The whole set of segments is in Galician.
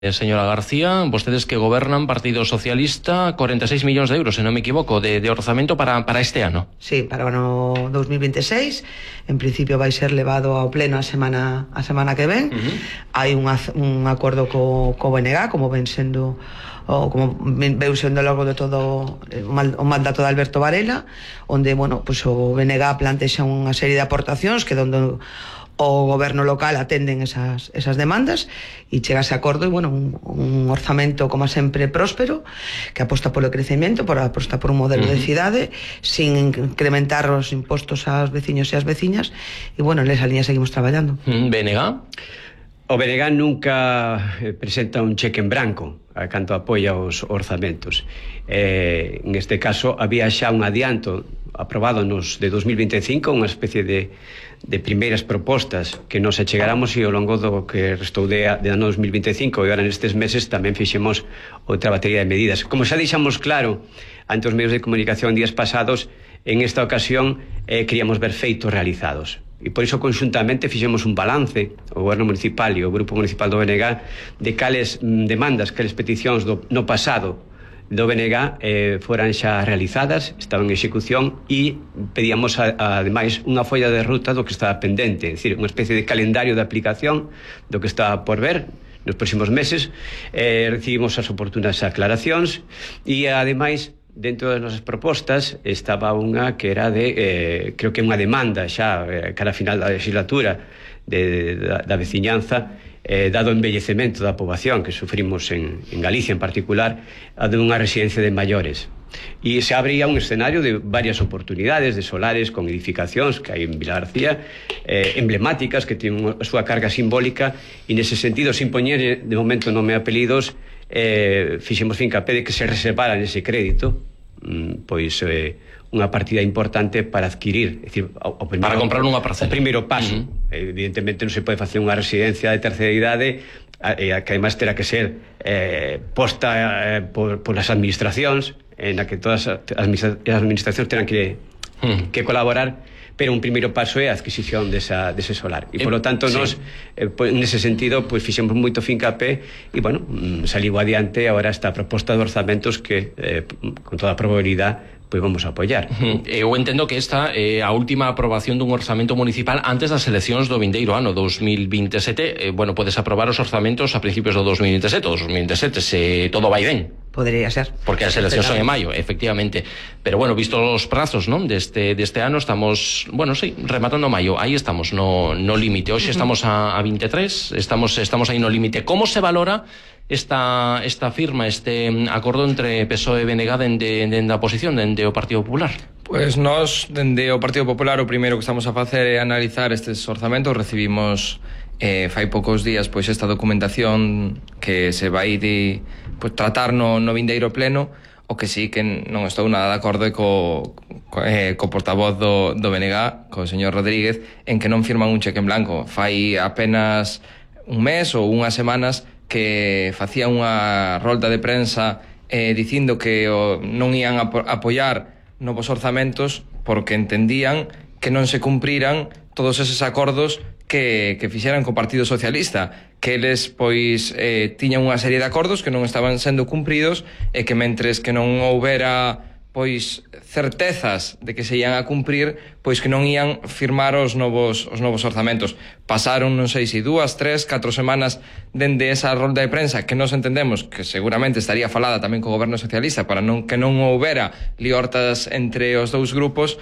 Señora García, vostedes que gobernan Partido Socialista, 46 millóns de euros, se non me equivoco, de orzamento para este ano. Sí, para o ano 2026. En principio vai ser levado ao pleno a semana que ven. Hai un acordo co BNG, como ven sendo como veu sendo ao longo de todo o mandato de Alberto Varela, onde, bueno, pues o BNG plantexa unha serie de aportacións que donde o goberno local atenden esas demandas e chega a ese acordo e, bueno, un orzamento como sempre próspero, que aposta polo crecemento, aposta por un modelo de cidade sin incrementar os impostos aos veciños e ás veciñas, e, bueno, nesa línea seguimos traballando. BNG? O BNG nunca presenta un cheque en branco canto apoia os orzamentos. En este caso había xa un adianto aprobado nos de 2025, unha especie de primeiras propostas que nos achegáramos e ao longo do que restou de ano 2025, e agora nestes meses tamén fixemos outra batería de medidas. Como xa deixamos claro ante os medios de comunicación días pasados, en esta ocasión queríamos ver feitos realizados. E por iso conxuntamente fixemos un balance, o Goberno Municipal e o Grupo Municipal do BNG, de cales demandas, cales peticións no pasado do BNG foran xa realizadas, estaban en execución, e pedíamos ademais unha folla de ruta do que estaba pendente, é dicir, unha especie de calendario de aplicación do que estaba por ver nos próximos meses. Recibimos as oportunas aclaracións e ademais dentro das nosas propostas estaba unha que era de creo que unha demanda xa cara a final da legislatura da veciñanza, dado o envellecemento da poboación que sufrimos en Galicia en particular, a de unha residencia de maiores, e se abría un escenario de varias oportunidades de solares con edificacións que hai en Vila García, emblemáticas, que tienen a súa carga simbólica, e nese sentido, sin poñer de momento nome e apelidos, fixemos fincapé de que se reservara ese crédito pois unha partida importante para adquirir, é dicir, para comprar unha parcela. O primeiro paso. Evidentemente non se pode facer unha residencia de terceira idade que además terá que ser posta por as administracións, na que todas as administracións terán que colaborar, pero un primeiro paso é a adquisición dese solar, e polo tanto nos nese sentido pois fixemos moito fincapé e, bueno, saliu adiante agora esta proposta de orzamentos que con toda a probabilidade pois vamos a apoiar. Eu entendo que esta é a última aprobación dun orzamento municipal antes das eleccións do vindeiro ano 2027. Bueno, podes aprobar os orzamentos a principios do 2027 ou 2027 se todo vai ben. Podría ser. Porque as eleccións son en maio, efectivamente. Pero, bueno, visto os prazos, non, deste ano, estamos, bueno, sí, rematando maio. Aí estamos no límite. Hoxe estamos a 23, estamos aí no límite. Como se valora esta firma, este acordo entre PSOE e BNG dende a oposición, dende o Partido Popular? Pois nós, dende o Partido Popular, o primeiro que estamos a facer é analizar estes orzamentos. Recibimos fai poucos días pois esta documentación que se vai tratar no vindeiro pleno. O que sí que non estou nada de acordo co portavoz do BNG, co señor Rodríguez, en que non firman un cheque en blanco. Fai apenas un mes ou unhas semanas que facía unha rolda de prensa dicindo que non ian apoiar novos orzamentos porque entendían que non se cumpriran todos eses acordos que fixeran co Partido Socialista, que eles pois tiñan unha serie de acordos que non estaban sendo cumpridos e que mentres que non houbera pois certezas de que se ian a cumprir, pois que non ian firmar os novos orzamentos. Pasaron, non sei se 2, 3, 4 semanas dende esa rolda de prensa que nos entendemos que seguramente estaría falada tamén co goberno socialista para que non houbera liortas entre os dous grupos,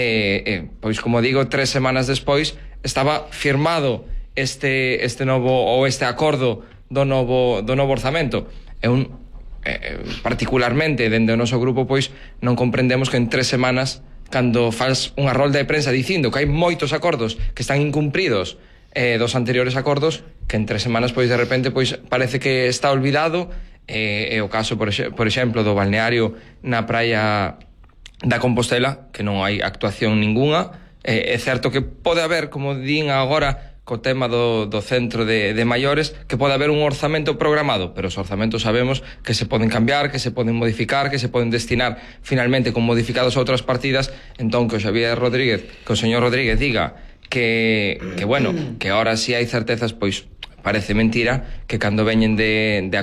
pois como digo, 3 semanas despois estaba firmado este novo ou este acordo do novo orzamento. Particularmente dende o noso grupo pois non comprendemos que en 3 semanas, cando faz unha rolda de prensa dicindo que hai moitos acordos que están incumpridos dos anteriores acordos, que en 3 semanas pois de repente pois parece que está olvidado. É o caso por exemplo do balneario na praia da Compostela, que non hai actuación ningunha. É certo que pode haber, como din agora co tema do centro de maiores, que pode haber un orzamento programado, pero os orzamentos sabemos que se poden cambiar, que se poden modificar, que se poden destinar finalmente con modificados a outras partidas. Entón que o Xavier Rodríguez, que o señor Rodríguez diga que bueno, que ahora si hai certezas, pois parece mentira que cando veñen de